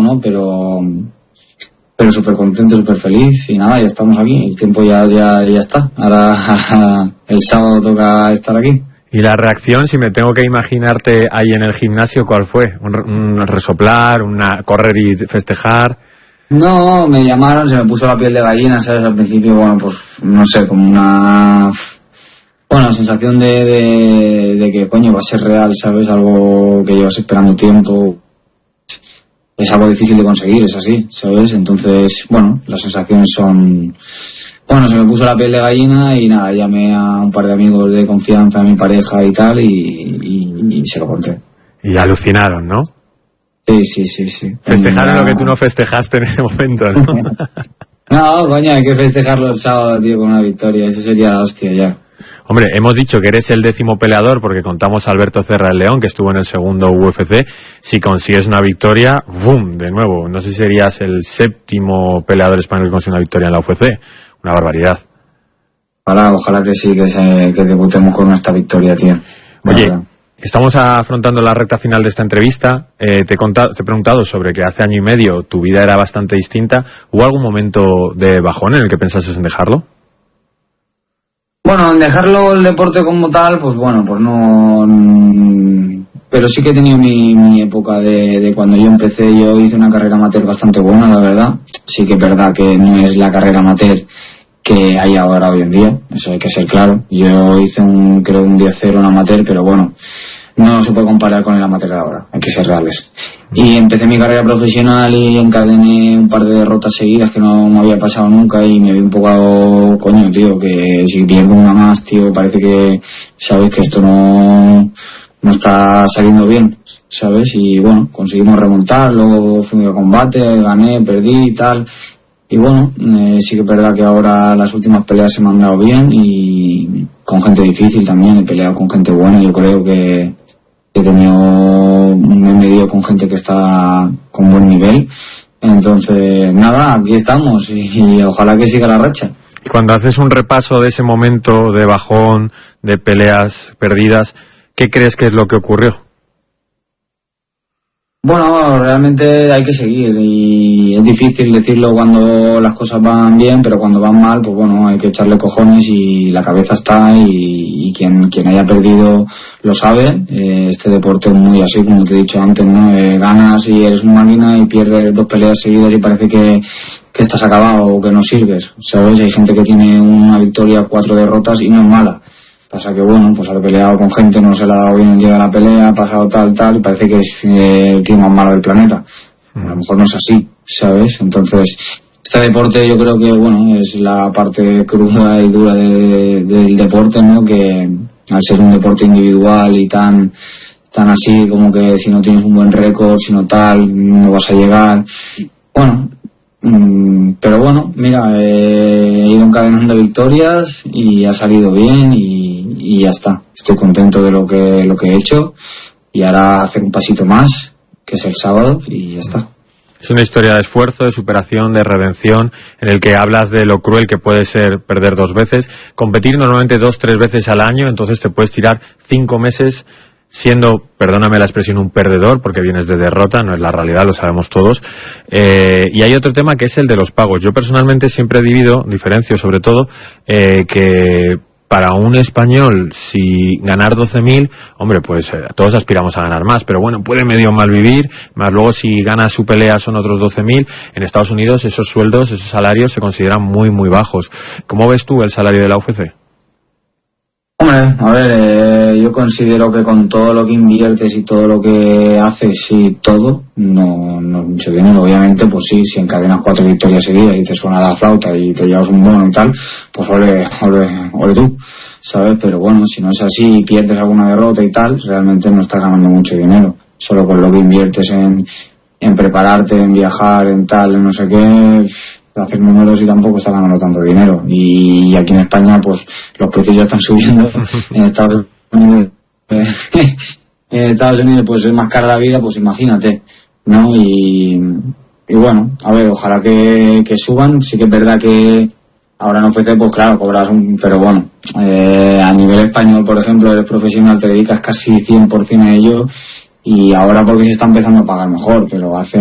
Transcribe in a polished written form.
¿no? Pero súper contento, súper feliz y nada, ya estamos aquí, el tiempo ya está, ahora el sábado toca estar aquí. Y la reacción, si me tengo que imaginarte ahí en el gimnasio, ¿cuál fue? ¿Un resoplar, correr y festejar? No, me llamaron, se me puso la piel de gallina, ¿sabes? Al principio, bueno, pues no sé, como una sensación de que, coño, va a ser real, ¿sabes? Algo que llevas esperando tiempo. Es algo difícil de conseguir, es así, ¿sabes? Entonces, bueno, las sensaciones son... Bueno, se me puso la piel de gallina y nada, llamé a un par de amigos de confianza, a mi pareja y tal, y se lo conté. Y alucinaron, ¿no? Sí. Festejaron lo que tú no festejaste en ese momento, ¿no? No, coño, hay que festejarlo el sábado, tío, con una victoria, eso sería la hostia ya. Hombre, hemos dicho que eres el 10º peleador porque contamos a Alberto Cerra el León, que estuvo en el segundo UFC. Si consigues una victoria, ¡bum!, de nuevo. No sé si serías el 7º peleador español que consigue una victoria en la UFC. Una barbaridad. Ojalá que sí, que debutemos con esta victoria, tío. Oye, estamos afrontando la recta final de esta entrevista. Te he preguntado sobre que hace año y medio tu vida era bastante distinta. ¿Hubo algún momento de bajón en el que pensases en dejarlo? Bueno, en dejarlo el deporte como tal, pues bueno, pues no... Pero sí que he tenido mi época de cuando yo empecé. Yo hice una carrera amateur bastante buena, la verdad. Sí que es verdad que no es la carrera amateur que hay ahora hoy en día, eso hay que ser claro. Yo hice un 10-0 en amateur, pero bueno, no se puede comparar con el amateur de ahora, hay que ser reales. Y empecé mi carrera profesional y encadené un par de derrotas seguidas que no me había pasado nunca y me vi un poco, coño, tío, que si pierdo una más, tío, parece que, sabes, que esto no está saliendo bien, ¿sabes? Y bueno, conseguimos remontar, luego fui a combate, gané, perdí y tal. Y bueno, sí que es verdad que ahora las últimas peleas se me han dado bien y con gente difícil también, he peleado con gente buena. Yo creo que me he medido con gente que está con buen nivel. Entonces, nada, aquí estamos y ojalá que siga la racha. Y cuando haces un repaso de ese momento de bajón, de peleas perdidas, ¿qué crees que es lo que ocurrió? Bueno, realmente hay que seguir y es difícil decirlo cuando las cosas van bien, pero cuando van mal, pues bueno, hay que echarle cojones y la cabeza está y quien haya perdido lo sabe. Este deporte es muy así, como te he dicho antes, ¿no? Ganas y eres una máquina y pierdes 2 peleas seguidas y parece que estás acabado o que no sirves, ¿sabes? Hay gente que tiene una victoria, 4 derrotas y no es mala. Pasa que bueno, pues ha peleado con gente, no se le ha dado bien el día de la pelea, ha pasado tal, y parece que es el tío más malo del planeta. A lo mejor no es así, ¿sabes? Entonces, este deporte yo creo que, bueno, es la parte cruda y dura del deporte, ¿no? Que al ser un deporte individual y tan así, como que si no tienes un buen récord, si no tal, no vas a llegar. Bueno, pero bueno, mira, he ido encadenando victorias y ha salido bien y ya está. Estoy contento de lo que he hecho y ahora hacer un pasito más, que es el sábado, y ya está. Es una historia de esfuerzo, de superación, de redención, en el que hablas de lo cruel que puede ser perder 2 veces. Competir normalmente 2-3 veces al año, entonces te puedes tirar 5 meses siendo, perdóname la expresión, un perdedor, porque vienes de derrota, no es la realidad, lo sabemos todos. Y hay otro tema que es el de los pagos. Yo personalmente siempre diferencio sobre todo, que para un español, si ganar 12.000, hombre, pues todos aspiramos a ganar más, pero bueno, puede medio mal vivir, más luego si gana su pelea son otros 12.000. En Estados Unidos esos sueldos, esos salarios se consideran muy, muy bajos. ¿Cómo ves tú el salario de la UFC? Hombre, a ver, yo considero que con todo lo que inviertes y todo lo que haces y todo, no mucho dinero. Obviamente, pues sí, si encadenas 4 victorias seguidas y te suena la flauta y te llevas un bono y tal, pues ole tú, ¿sabes? Pero bueno, si no es así y pierdes alguna derrota y tal, realmente no estás ganando mucho dinero. Solo con lo que inviertes en prepararte, en viajar, en tal, en no sé qué, hacer números y tampoco está ganando tanto dinero. Y aquí en España, pues los precios ya están subiendo. En Estados Unidos pues es más cara la vida, pues imagínate, ¿no? Y bueno, a ver, ojalá que suban. Sí que es verdad que ahora en UFC, pues claro, cobras pero bueno, a nivel español, por ejemplo, eres profesional, te dedicas casi 100% a ello, y ahora porque se está empezando a pagar mejor, pero hace